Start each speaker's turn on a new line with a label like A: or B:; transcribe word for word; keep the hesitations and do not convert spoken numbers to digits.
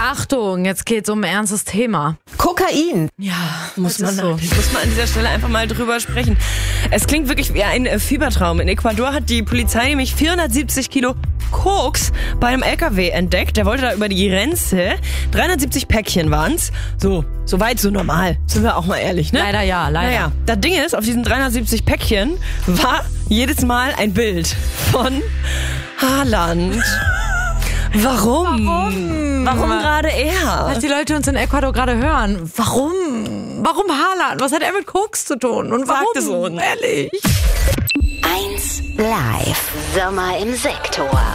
A: Achtung, jetzt geht's um ein ernstes Thema.
B: Kokain.
C: Ja, muss man,
A: so.
C: muss man an dieser Stelle einfach mal drüber sprechen. Es klingt wirklich wie ein äh, Fiebertraum. In Ecuador hat die Polizei nämlich vierhundertsiebzig Kilo Koks bei einem L K W entdeckt. Der wollte da über die Grenze. dreihundertsiebzig Päckchen waren's. So, soweit so normal. Sind wir auch mal ehrlich, ne?
A: Leider ja, leider.
C: Naja, das Ding ist, auf diesen dreihundertsiebzig Päckchen war jedes Mal ein Bild von Haaland. Warum?
A: Warum?
C: Warum gerade er?
A: Als die Leute uns in Ecuador gerade hören, warum? Warum Haaland? Was hat er mit Koks zu tun? Und warum?
C: Sagt es uns.
A: Ehrlich?
D: eins Live. Sommer im Sektor.